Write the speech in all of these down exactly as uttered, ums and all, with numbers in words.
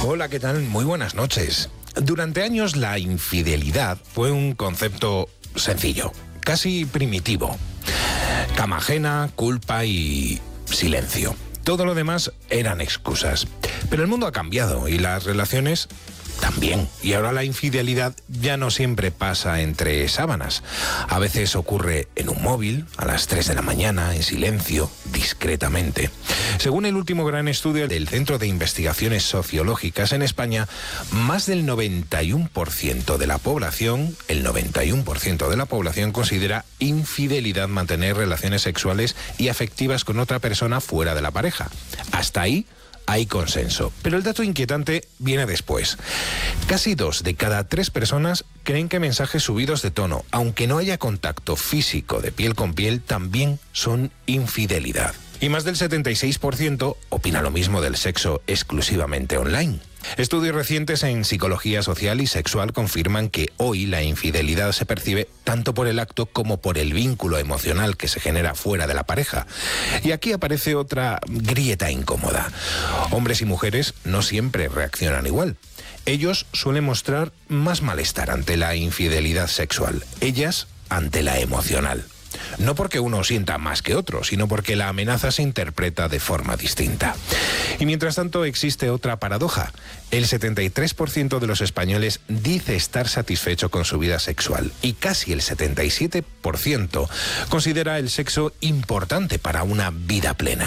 Hola, ¿qué tal? Muy buenas noches. Durante años la infidelidad fue un concepto sencillo, casi primitivo. Cama ajena, culpa y silencio. Todo lo demás eran excusas. Pero el mundo ha cambiado y las relaciones también. Y ahora la infidelidad ya no siempre pasa entre sábanas. A veces ocurre en un móvil, a las tres de la mañana, en silencio, discretamente. Según el último gran estudio del Centro de Investigaciones Sociológicas en España, más del noventa y uno por ciento de la población, el noventa y uno por ciento de la población considera infidelidad mantener relaciones sexuales y afectivas con otra persona fuera de la pareja. Hasta ahí hay consenso, pero el dato inquietante viene después. Casi dos de cada tres personas creen que mensajes subidos de tono, aunque no haya contacto físico de piel con piel, también son infidelidad. Y más del setenta y seis por ciento opina lo mismo del sexo exclusivamente online. Estudios recientes en psicología social y sexual confirman que hoy la infidelidad se percibe tanto por el acto como por el vínculo emocional que se genera fuera de la pareja. Y aquí aparece otra grieta incómoda. Hombres y mujeres no siempre reaccionan igual. Ellos suelen mostrar más malestar ante la infidelidad sexual, ellas ante la emocional. No porque uno sienta más que otro, sino porque la amenaza se interpreta de forma distinta. Y mientras tanto existe otra paradoja. El setenta y tres por ciento de los españoles dice estar satisfecho con su vida sexual y casi el setenta y siete por ciento considera el sexo importante para una vida plena.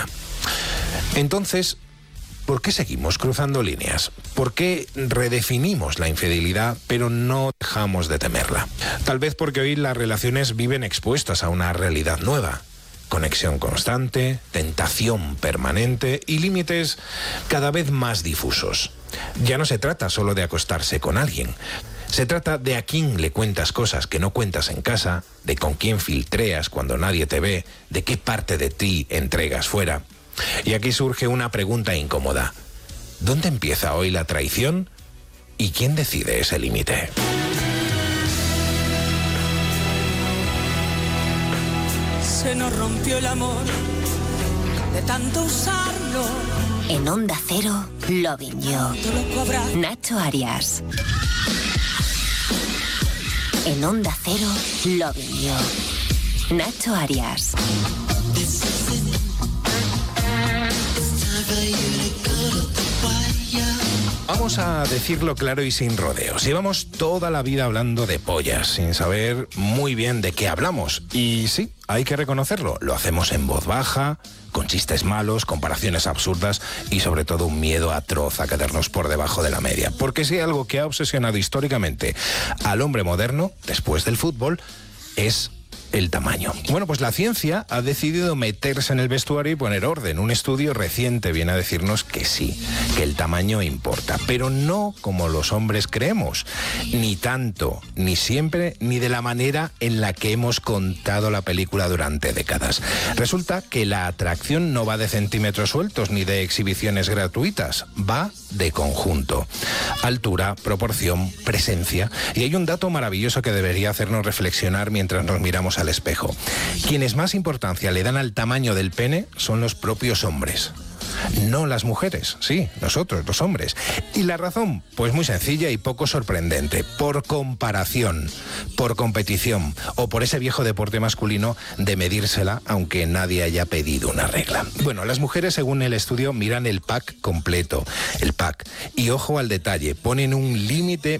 Entonces, ¿por qué seguimos cruzando líneas? ¿Por qué redefinimos la infidelidad pero no dejamos de temerla? Tal vez porque hoy las relaciones viven expuestas a una realidad nueva. Conexión constante, tentación permanente y límites cada vez más difusos. Ya no se trata solo de acostarse con alguien. Se trata de a quién le cuentas cosas que no cuentas en casa, de con quién filtreas cuando nadie te ve, de qué parte de ti entregas fuera. Y aquí surge una pregunta incómoda. ¿Dónde empieza hoy la traición? ¿Y quién decide ese límite? Se nos rompió el amor de tanto usarlo. En Onda Cero, Loving You. Nacho Arias. En Onda Cero, Loving You. Nacho Arias. Vamos a decirlo claro y sin rodeos. Llevamos toda la vida hablando de pollas, sin saber muy bien de qué hablamos. Y sí, hay que reconocerlo, lo hacemos en voz baja, con chistes malos, comparaciones absurdas y sobre todo un miedo atroz a quedarnos por debajo de la media. Porque si hay algo que ha obsesionado históricamente al hombre moderno, después del fútbol, es el tamaño. Bueno, pues la ciencia ha decidido meterse en el vestuario y poner orden. Un estudio reciente viene a decirnos que sí, que el tamaño importa, pero no como los hombres creemos, ni tanto, ni siempre, ni de la manera en la que hemos contado la película durante décadas. Resulta que la atracción no va de centímetros sueltos ni de exhibiciones gratuitas, va de conjunto. Altura, proporción, presencia. Y hay un dato maravilloso que debería hacernos reflexionar mientras nos miramos al espejo. Quienes más importancia le dan al tamaño del pene son los propios hombres. No las mujeres, sí, nosotros, los hombres. ¿Y la razón? Pues muy sencilla y poco sorprendente. Por comparación, por competición o por ese viejo deporte masculino de medírsela aunque nadie haya pedido una regla. Bueno, las mujeres, según el estudio, miran el pack completo, el pack. Y ojo al detalle, ponen un límite